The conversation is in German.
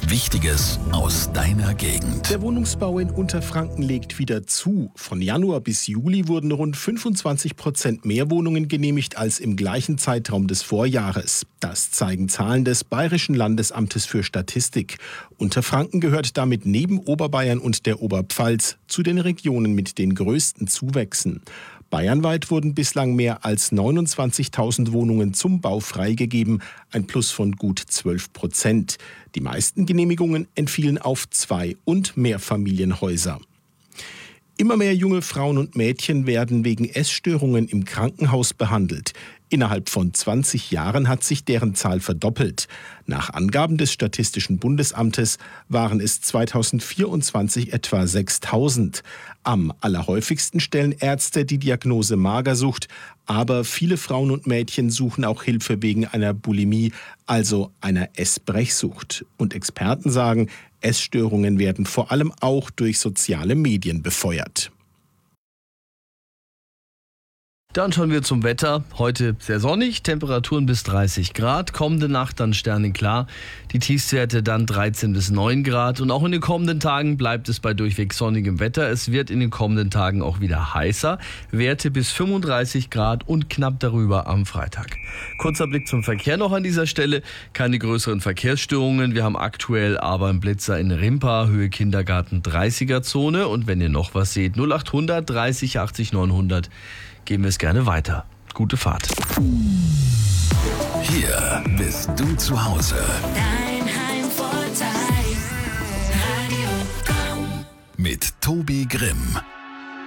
Wichtiges aus deiner Gegend. Der Wohnungsbau in Unterfranken legt wieder zu. Von Januar bis Juli wurden rund 25% mehr Wohnungen genehmigt als im gleichen Zeitraum des Vorjahres. Das zeigen Zahlen des Bayerischen Landesamtes für Statistik. Unterfranken gehört damit neben Oberbayern und der Oberpfalz zu den Regionen mit den größten Zuwächsen. Bayernweit wurden bislang mehr als 29.000 Wohnungen zum Bau freigegeben, ein Plus von gut 12%. Die meisten Genehmigungen entfielen auf Zwei- und Mehrfamilienhäuser. Immer mehr junge Frauen und Mädchen werden wegen Essstörungen im Krankenhaus behandelt. Innerhalb von 20 Jahren hat sich deren Zahl verdoppelt. Nach Angaben des Statistischen Bundesamtes waren es 2024 etwa 6.000. Am allerhäufigsten stellen Ärzte die Diagnose Magersucht, aber viele Frauen und Mädchen suchen auch Hilfe wegen einer Bulimie, also einer Essbrechsucht. Und Experten sagen, Essstörungen werden vor allem auch durch soziale Medien befeuert. Dann schauen wir zum Wetter. Heute sehr sonnig, Temperaturen bis 30 Grad. Kommende Nacht dann sternenklar. Die Tiefstwerte dann 13 bis 9 Grad. Und auch in den kommenden Tagen bleibt es bei durchweg sonnigem Wetter. Es wird in den kommenden Tagen auch wieder heißer. Werte bis 35 Grad und knapp darüber am Freitag. Kurzer Blick zum Verkehr noch an dieser Stelle. Keine größeren Verkehrsstörungen. Wir haben aktuell aber einen Blitzer in Rimpa, Höhe Kindergarten 30er-Zone. Und wenn ihr noch was seht, 0800 30 80 900. Geben wir es gerne weiter. Gute Fahrt. Hier bist du zu Hause. Dein Heimvorteil. Radio Komm. Mit Tobi Grimm.